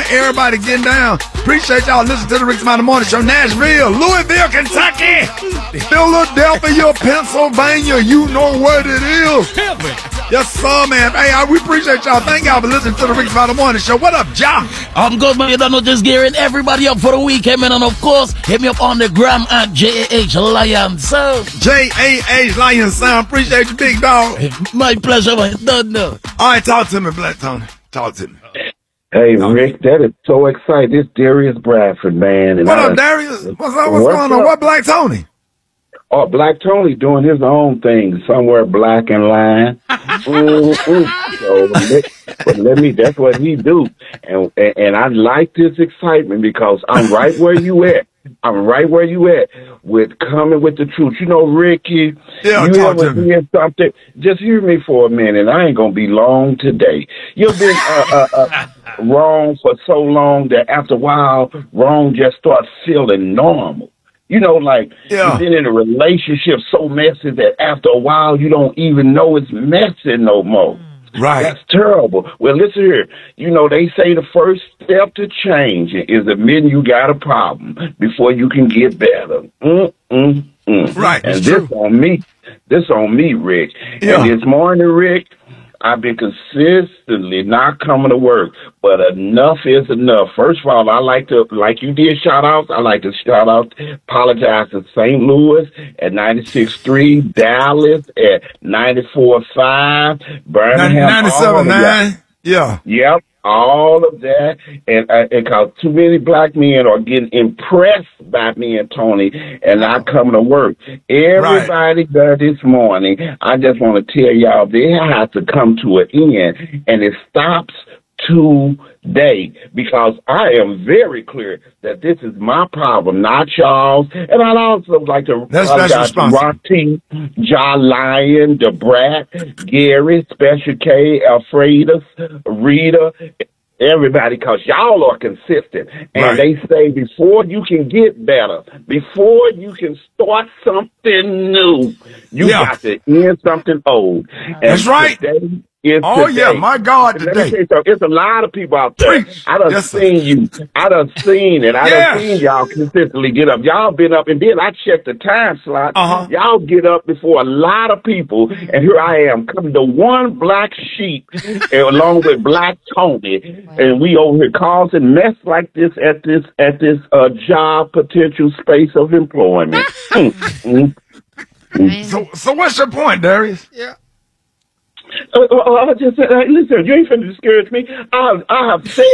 Everybody getting down. Appreciate y'all listening to the Rick Smiley Morning Show. Nashville, Louisville, Kentucky, Philadelphia, Pennsylvania. You know what it is. Yes, sir, man. Hey, we appreciate y'all. Thank y'all for listening to the Rick Smiley Morning Show. What up, John? I'm good, man. You don't know, just gearing everybody up for the weekend, man. And of course, hit me up on the gram at JAH Lion Sound. JAH Lion Sound. Appreciate you, big dog. My pleasure, man. Don't know. All right, talk to me, Black Tony. Talk to me. Hey, Rick, that is so exciting. This Darius Bradford, man. And what up, Darius? What's up? What's going on? What Black Tony? Oh, Black Tony doing his own thing somewhere black and line. So that's what he do. And I like this excitement because I'm right where you at. I'm right where you at with coming with the truth. You know, Ricky, you ever hear something? Just hear me for a minute. I ain't going to be long today. You've been wrong for so long that after a while, wrong just starts feeling normal. You know, like you've been in a relationship so messy that after a while, you don't even know it's messy no more. Right. That's terrible. Well, listen here. You know, they say the first step to change is admitting you got a problem before you can get better. Right. And this on me, Rick. Yeah. And this morning, Rick, I've been consistently not coming to work, but enough is enough. First of all, I like to, like you did shout outs, I like to shout out, apologize to St. Louis at 96.3, Dallas at 94.5, Birmingham. 97.9. Yeah. Yep. All of that, and because too many black men are getting impressed by me and Tony and not coming to work. Everybody does this morning. I just want to tell y'all they have to come to an end, and it stops today because I am very clear that this is my problem, not y'all's. And I'd also like to apologize to Rocky, John Lyon, DeBrat, Gary, Special K, Alfreda, Rita, everybody, because y'all are consistent. And they say before you can get better, before you can start something new, you got to end something old. And that's right. Today, my God, today. It's a lot of people out there. I done seen you. I done seen it. I done seen y'all consistently get up. Y'all been up, and then I checked the time slot. Y'all get up before a lot of people, and here I am coming to one black sheep along with Black Tony, and we over here causing mess like this at this job potential space of employment. So what's your point, Darius? Yeah. I just said, listen, you ain't finna discourage me. I have said